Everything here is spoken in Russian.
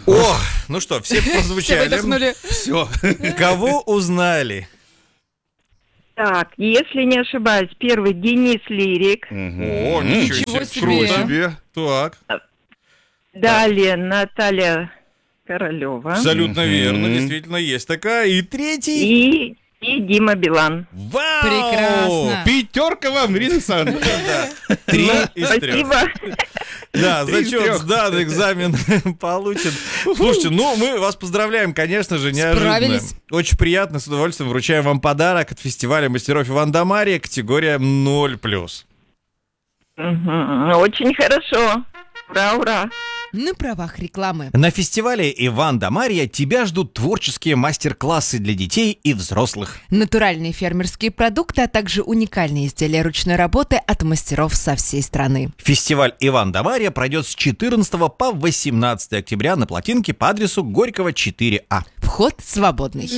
О, ну что, все прозвучали. Все выдохнули. Все. Кого узнали? Так, если не ошибаюсь, первый Денис Лирик. О, Ничего себе. Так, Далее Наталья Королева. абсолютно верно, действительно есть такая. И третий. И Дима Билан. Вау! Прекрасно. Пятерка вам, Ирина Александровна. 3 из 3. Спасибо. Да, Три из зачет трех. сдан, экзамен получен. Слушайте, ну мы вас поздравляем, конечно же, неожиданно. Справились. Очень приятно, с удовольствием вручаем вам подарок от фестиваля мастеров Иван да Марья, категория 0+. Очень хорошо. Ура, ура. На правах рекламы. На фестивале Иван да Марья тебя ждут творческие мастер-классы для детей и взрослых. Натуральные фермерские продукты, а также уникальные изделия ручной работы от мастеров со всей страны. Фестиваль Иван да Марья пройдет с 14 по 18 октября на Плотинке по адресу Горького 4А. Вход свободный.